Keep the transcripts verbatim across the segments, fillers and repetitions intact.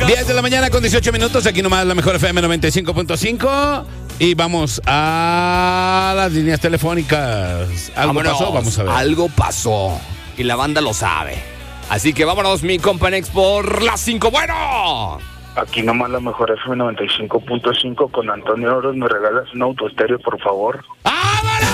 diez de la mañana con dieciocho minutos, aquí nomás la mejor F M noventa y cinco punto cinco. Y vamos a las líneas telefónicas. ¿Algo Vámonos. pasó? Vamos a ver. Algo pasó. Y la banda lo sabe. Así que vámonos, mi compa Nex, por las cinco. ¡Bueno! Aquí nomás la mejor F M noventa y cinco punto cinco con Antonio Oros. ¿Me regalas un autoestéreo, por favor? ¡Vámonos!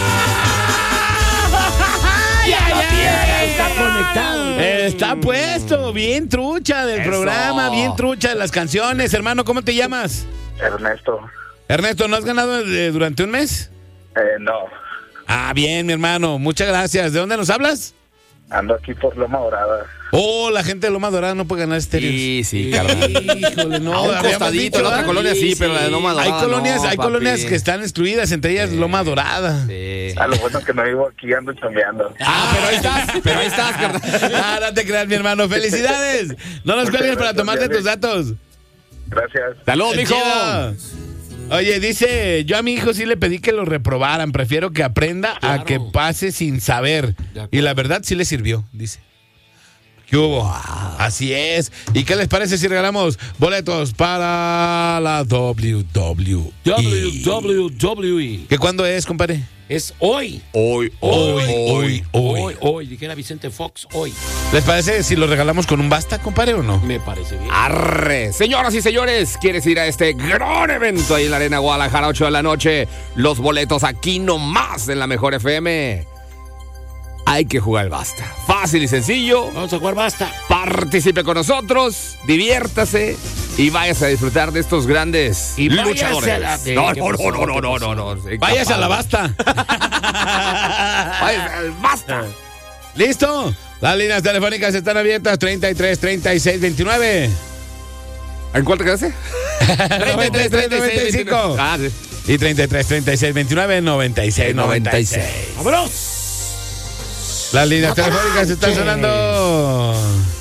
¡Ya lo tiene! Está conectado. Está puesto, bien trucha del Eso. programa, bien trucha de las canciones. Hermano, ¿cómo te llamas? Ernesto. Ernesto, ¿no has ganado eh, durante un mes? Eh, no. Ah, bien, mi hermano, muchas gracias. ¿De dónde nos hablas? Ando aquí por Loma Dorada. Oh, la gente de Loma Dorada no puede ganar estéreos. Sí, sí, carnal. Híjole, no. A un habíamos costadito, dicho, en la otra ¿verdad? colonia sí, pero la de Loma Dorada Hay colonias, no, hay papi. colonias que están excluidas, entre ellas Loma Dorada. Sí. A lo bueno que no vivo aquí, ando chambeando. Ah, pero ahí estás, pero ahí estás, carnal. Ah, no te creas, mi hermano. ¡Felicidades! No nos Muchas cuelgues para gracias, tomarte Diane. tus datos. Gracias. Saludos, mijo. Chido. Oye, dice, yo a mi hijo sí le pedí que lo reprobaran. Prefiero que aprenda Claro. a que pase sin saber. De acuerdo. Y la verdad sí le sirvió, dice. ¿Qué hubo? Así es. ¿Y qué les parece si regalamos boletos para la W W E? W W E. ¿Qué cuándo es, compadre? Es hoy. Hoy, Hoy, hoy, hoy. Hoy, hoy. Dijera Vicente Fox, hoy. ¿Les parece si lo regalamos con un basta, compadre, o no? Me parece bien. Arre. Señoras y señores, ¿quieres ir a este gran evento ahí en la Arena Guadalajara, ocho de la noche? Los boletos aquí nomás en la mejor F M. Hay que jugar el basta. Fácil y sencillo. Vamos a jugar basta. Participe con nosotros, diviértase y váyase a disfrutar de estos grandes Y váyase luchadores. a la- de- No, ¿qué no, pasó? no, no, ¿Qué no, pasó? no, no. Váyase a la basta. Váyase al basta. ¿Listo? Las líneas telefónicas están abiertas. treinta y tres, treinta y seis, veintinueve. ¿En cuál te quedaste? noventa y tres, noventa y cinco. Ah, sí. Y treinta y tres, treinta y seis, veintinueve, noventa y seis, noventa y seis. ¡Vámonos! Las líneas telefónicas están sonando.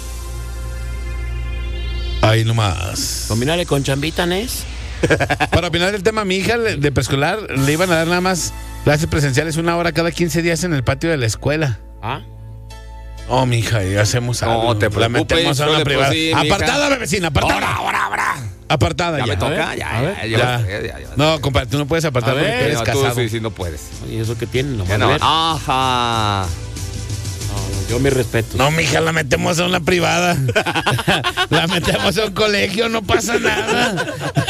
Ahí nomás. Combinarle con chambita, Nes. Para opinar del tema, a mi hija le- de preescolar le iban a dar nada más clases presenciales una hora cada quince días en el patio de la escuela. ¿Ah? Oh, mi hija, y hacemos No algo. te La preocupes, metemos a yo una de por privada. sí, mi hija. Apartada, bebecina, apartada. Ahora, ahora, ahora. Apartada Ya ya. me toca, ver, ya, a ya, ver. ya, Ya. ya, ya, ya. No, compadre, tú no puedes apartar A porque ver, tú eres No, tú casado. sí, sí, no puedes. ¿Y eso qué tiene? Ya Nomás no. ver. Ajá. No, yo mi respeto. No, mija, la metemos a una privada. La metemos a un colegio, no pasa nada.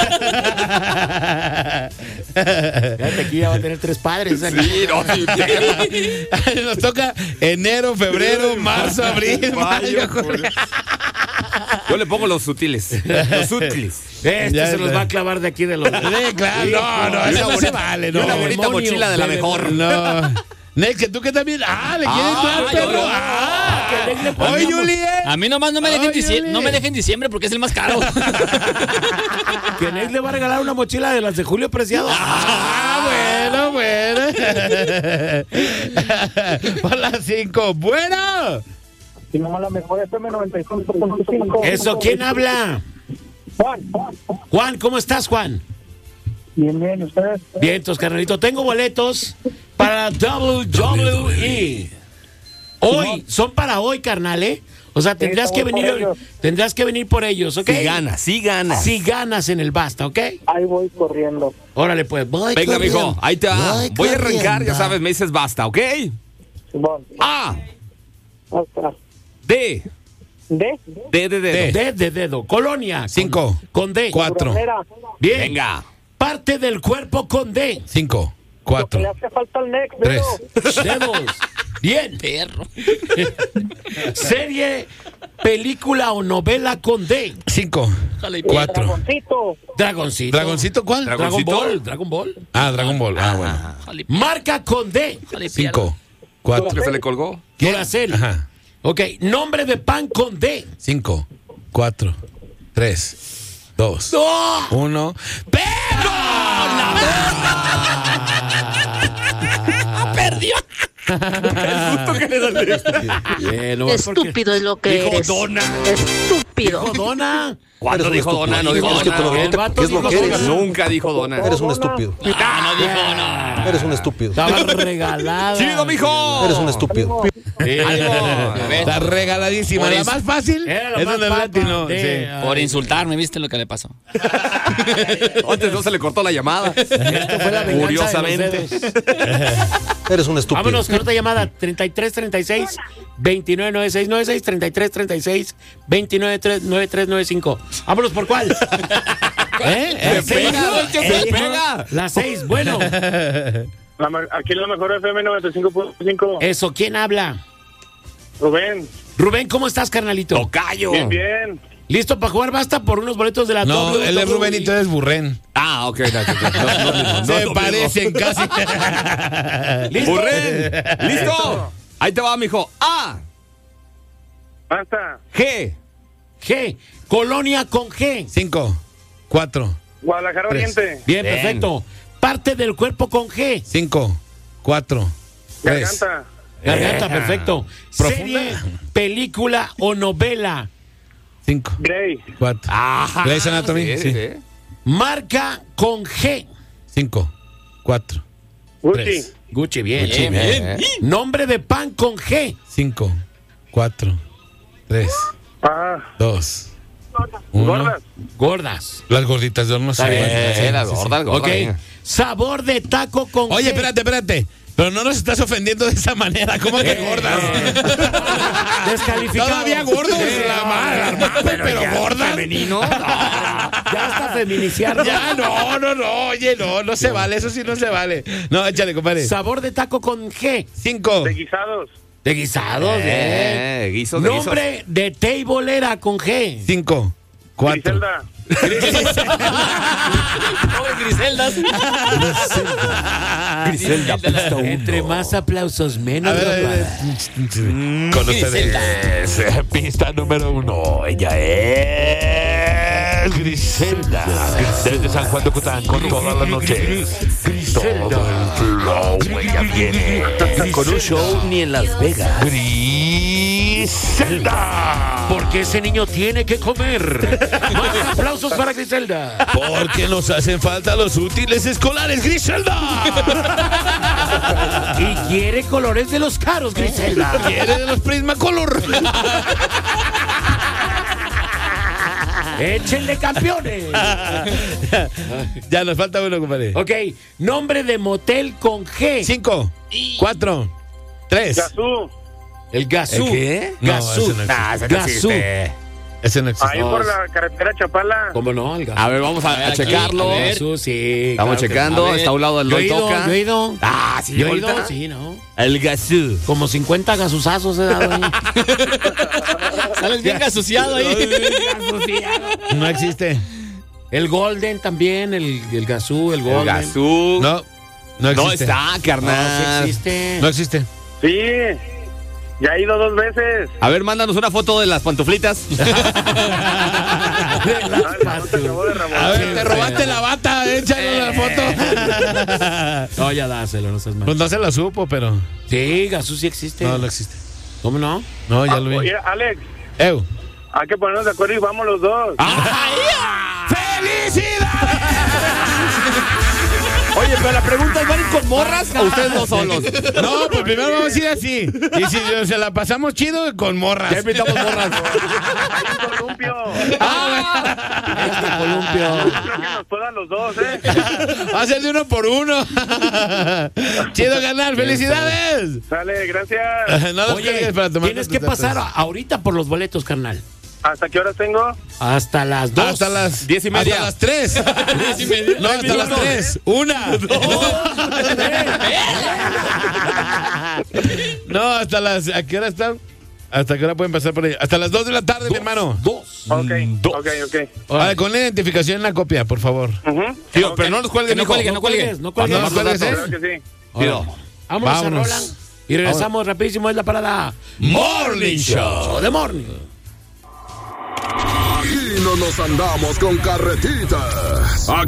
Fíjate, aquí ya va a tener tres padres. ¿eh? Sí, no, sí, sí. Nos toca enero, febrero, marzo, abril, mayo. julio. Yo le pongo los sutiles. Los sutiles. Este Ya, se los ya. va a clavar de aquí de los. Sí, claro, no, no, Y eso una no se bonita- vale, y no. una bonita demonio, mochila de la de mejor. No. Nel, que tú que también. Ah, le quieres Ah, dar, yo perro. no. Ah, que Nel le Oye, pongamos- Julie. A mí nomás no me dejen, Oye, dicie- Uli. no me dejen diciembre porque es el más caro. Que Nes le va a regalar una mochila de las de Julio Preciado. Ah, bueno, bueno. Por las cinco. Bueno. Aquí nomás la mejor F M noventa y cinco punto cinco. Eso, ¿quién habla? Juan. Juan, ¿cómo estás, Juan? Bien, bien, ¿ustedes? Bien, entonces, carnalito, tengo boletos para W W E. Hoy, son para hoy, carnal, ¿eh? O sea, tendrás Sí, que voy venir, por ellos. tendrás que venir por ellos, ¿ok? Si ganas, si ganas. Si ganas en el basta, ¿ok? Ahí voy corriendo. Órale, pues. Voy Venga, corriendo. mijo, ahí te va. Voy Voy a arrancar, corriendo. ya sabes, me dices basta, ¿ok? Simón. A, Hasta. D, ¿De? D de dedo. D de dedo. Colonia. con- Cinco. Con D. Cuatro. Frontera. Bien. Venga. Parte del cuerpo con D. Cinco. Lo que Cuatro. le hace falta al next, Tres. dedo. Dedos. Bien. Perro. Serie, película o novela con D. Cinco. Jale, Cuatro. Dragoncito. Dragoncito. ¿Dragoncito cuál? Dra- Dragon ¿Dragoncito? Ball. Dragon Ball. Ah, Dragon Ball. Ah, bueno. jale, Marca con D. jale, Cinco. ¿Que Cuatro. se le colgó? Duracell. Ajá. Ok. Nombre de pan con D. Cinco. Cuatro. Tres. Dos. ¡No! Uno. ¡Pero! perdió. El gusto que le dan. Bien, no, porque- Estúpido es lo que Dijo eres. dona. Estúpido. Dijo dona. ¿Cuándo Eres un dijo estúpido. Dona? No dijo Tienes que Dona. probar. El vato ¿Qué es lo dijo que eres? Dona. Nunca dijo Dona. Eres un estúpido. Ah, no dijo no. Eres un estúpido. Estaba regalada. ¡Chido, mijo! Eres un estúpido. Sí. Está regaladísima. Por La eso- más fácil Era la es más donde el papa latino. de- Sí. Por insultarme, ¿viste lo que le pasó? Antes no se le cortó la llamada. Esto fue la venganza Curiosamente. de los dedos. Eres un estúpido. Vámonos con otra llamada. treinta y tres treinta y seis veintinueve noventa y seis noventa y seis treinta y tres treinta y seis veintinueve noventa y tres noventa y cinco. Vámonos por cuál. ¿Eh? Se ¿Eh? ¿Seis? pega, se ¿Eh? pega. La seis, bueno. La me- aquí la mejor F M noventa y cinco punto cinco. Eso, ¿quién habla? Rubén, Rubén, ¿cómo estás, carnalito? Tocayo. bien, bien. ¿Listo para jugar basta por unos boletos de la No, W W E? él es Rubén y tú eres Burrén. Ah, ok. No, no, no, no, no, Se no, parecen casi. ¿Listo? Burrén. ¿Listo? Ahí te va, mijo. A. Basta. G. G. Colonia con G. Cinco, cuatro, Guadalajara Tres. Oriente. Bien, Bien. perfecto. Parte del cuerpo con G. cinco, cuatro, tres. Garganta. Garganta, Eh. perfecto. Profunda. Serie, película o novela. Cinco, Grey. cuatro. Ajá. Grey's Anatomy, sí. Marca con G. Cinco, cuatro, Gucci. tres. Gucci, bien. Bien, bien. Nombre de pan con G. Cinco, cuatro, tres, Ah, dos, uno. gordas. Gordas. Las gorditas de horno. Está sí, bien. sí, sí, Eh, la sí, sí. gorda, la gorda. Ok. venga. Sabor de taco con Oye, G. espérate, espérate. Pero no nos estás ofendiendo de esa manera. ¿Cómo que Eh, gordas? Descalificado. Todavía gordos. Eh, la madre, pero, pero gordas. Femenino. Ya está feminiciando. Ya, no, no, no. Oye, no, no se vale. Eso sí no se vale. No, échale, compadre. Sabor de taco con G. Cinco. De guisados. De guisados, Eh, bien. guisos de guisos. Nombre de tableera con G. Cinco. Cuatro. Griselda. Pobre Griseldas. Griselda, pista uno. Entre más aplausos, menos A ver, a ver, ropa. Con ustedes. Pista número uno. Ella es Griselda. Desde San Juan de Cotán con todas las noches. Todo el flow. Ella viene Con un show ni en Las Vegas. Griselda. Porque ese niño tiene que comer. Más aplausos para Griselda. Porque nos hacen falta los útiles escolares, Griselda. Y quiere colores de los caros, Griselda. Quiere de los Prismacolor. Échenle campeones. Ya nos falta uno, compadre. Ok, nombre de motel con G. Cinco. Cuatro. Tres. Gazú. El Gazú. ¿El qué? No, Gazú. ese no existe. Ah, ese no Gazú. existe. Ese no existe. Ahí por la carretera Chapala. ¿Cómo no? El Gazú. A ver, vamos a, A ver, a aquí, checarlo. a ver. Gazú, sí. Estamos claro que checando. A ver. Está a un lado del Yo he Loy ido, Toca. yo he ido. Ah, sí, Yo he ahorita. ido, sí, ¿no? El Gazú. Como cincuenta gasuzazos he dado ahí. Sales bien asociado ahí. No existe. El Golden también, el, el Gazú, el El Golden. Gazú. No. No No existe. está, No, sí carnal. existe. No existe. Sí. Ya he ido dos veces. A ver, mándanos una foto de las pantuflitas. Ah, no te acabo de A rebotar. ver, te robaste la bata. Échale la foto. No, ya dáselo, no seas mal. Pues no se lo supo, pero. Sí, Gazú sí existe. No, no existe. ¿Cómo no? No, ya Ah, lo vi. oye, Alex, Ew. hay que ponernos de acuerdo y vamos los dos. ¡Felicidades! Oye, pero la pregunta es, ¿van a ir con morras o ustedes dos solos? No, pues primero vamos a ir así. Y si se la pasamos chido, con morras. Ya invitamos morras. Hay un columpio. Este columpio. Yo creo que nos puedan los dos, ¿eh? Va a ser de uno por uno. Chido ganar. ¡Felicidades! Sale, gracias. No los Oye, cargues para tomar tienes tus que pasar datos. a- ahorita por los boletos, carnal. ¿Hasta qué horas tengo? Hasta las dos. Hasta las Diez y media. Hasta las tres. Diez y media. No, hasta las tres. Una. No, hasta las. ¿A qué hora están? ¿Hasta qué hora pueden pasar por ahí? Hasta las dos de la tarde, mi hermano. Dos. Ok, Dos. ok, ok. Vale, con la identificación en la copia, por favor. Ujú. Tío, Ok. pero no nos cuelguen, Que no mijo. cuelguen, no cuelguen. No cuelgues. No nos cuelgues, ¿eh? Claro que sí. Tío. Vámonos, a Vámonos. Roland. Y regresamos rapidísimo. Es la parada Morning Show. de Morning. Aquí no nos andamos con carretitas. Aquí